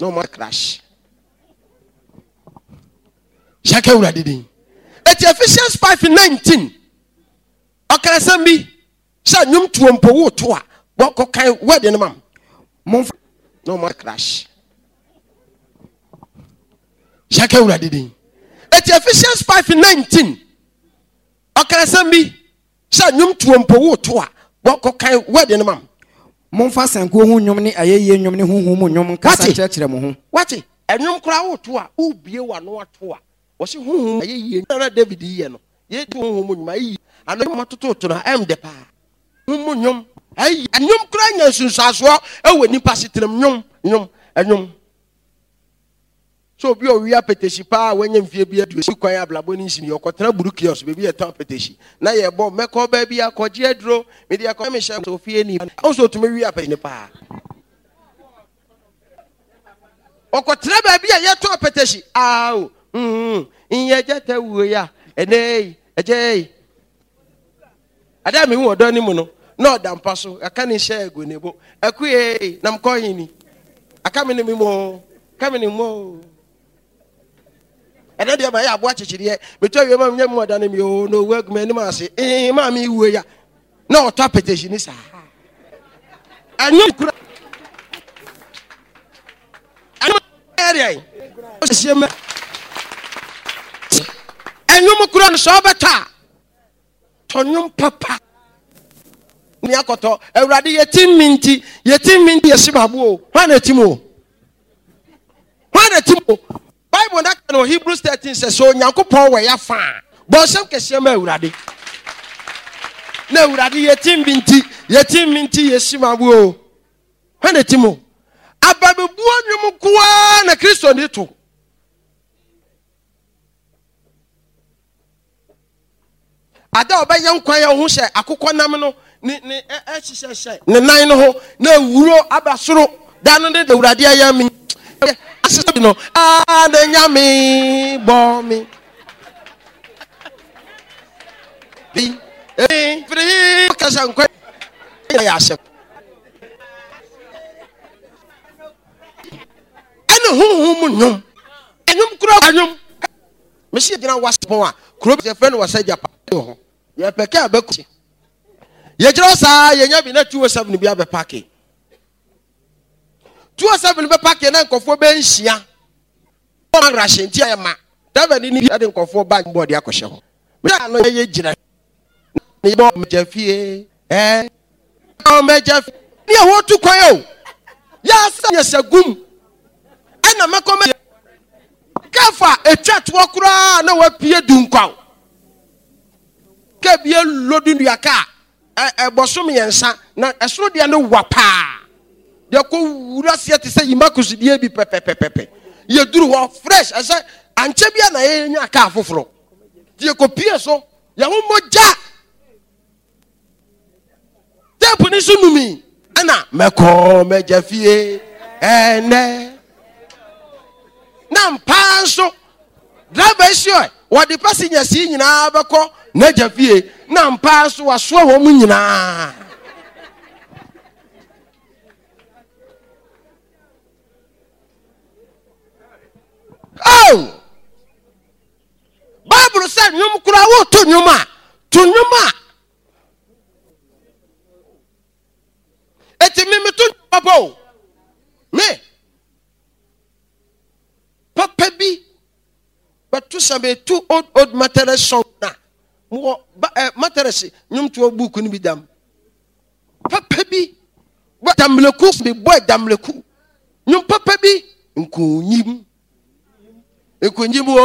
no more crash. Shaka Uradin. At Ephesians 5:19. Okay, send me. Send you to Umpo to a walk okay, word in a mum. No more crash. Shaka Uradin. At Ephesians 5:19. Okay, send me. Send you to Umpo to a walk okay, word in a mum. Monfa sanko hu nwom ne ayeye nwom ne huhu mu nwom kasa kyerɛkyerɛ mo ho. Wati enwom kra wo to a ubie wa no ato a wo se huhu ayeye na David yi no ye to huhu mu nwoma yi ano matoto to na em de pa huhu nwom ayi enwom kra nya sunsaso ewe nipa sitrem nwom enwom so bi o wi apetesi pa wanya mfie bi adu si kwan ablabo ni nsini okotena buru kios be bi e tan apetesi na ye bo meko ba bi akoje aduro me de akọ me hye so fie ni o so tumi wi apetesi pa okotena ba bi ye tan apetesi aw inye jeta wuo ya enei eje ada me hu odo ni mu no na odampa so aka ni hye ego nebo akuye nam koyin ni aka me ni mo ka me ni mo and then they are watching here. But tell you, I'm more than me. Oh, no work, man. Massy, mammy, we are no top petition is. And you could. And you could so better. Tonyum papa. Niakoto, a radi yetim minty, a simabu. One a timo. Bible that no Hebrews 13 says so Nyankopon we ya fa bo sem kese ma awurade na awurade yetim binti yesima wo hwane timo ababebu onwum kwa na Kristo ni to ada obaye nkwan ya ho hye akokọ nam no ni ehyehyehye ne nan no ho na wuro abasoro dan no de awurade ya mi no the nyami bomb free kasan kwa ya asem eno huhu nyom enyom kuro anyom mesi gina waspo a kuro be friend wasa japa ho ye peke abaku ye jiro sa ye nya bi na 207 bi abepake 207 be pack na nkofo be nhia o ma rashin ti ayema David ni ade nkofo ba board akọhye ho me ano ye gira ni bo mejafie o mejafie ni e wo tu kwan o ya sa nya sagum ana makoma kafa etwa to kura na wapie dunkwa ka bie lodun yaka bosom yensa na esoro de no wapa de ko wura se te say yimakusu die bi pepepepe ye duru ho fresh ase anche bia na ye nya ka afoforo die ko pie so ya ho moja tempo ni sunumi ana meko mejafie ene na mpanso driver sio what the passenger si nyina beko na jafie na mpanso waso ho mu nyina oh Bible said nyum kura wo to nyuma eti me to papa me papa bi but to some two old materials song na mo materials nyum to book ni bi dam papa bi but damleku be boy damleku nyum papa bi nkunyim